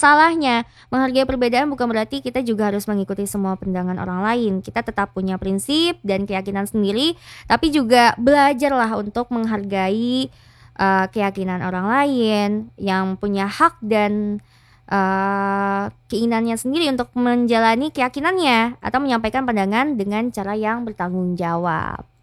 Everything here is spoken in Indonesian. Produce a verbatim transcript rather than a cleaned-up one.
salahnya. Menghargai perbedaan bukan berarti kita juga harus mengikuti semua pandangan orang lain. Kita tetap punya prinsip dan keyakinan sendiri, tapi juga belajarlah untuk menghargai uh, keyakinan orang lain yang punya hak dan uh, keinginannya sendiri untuk menjalani keyakinannya atau menyampaikan pandangan dengan cara yang bertanggung jawab.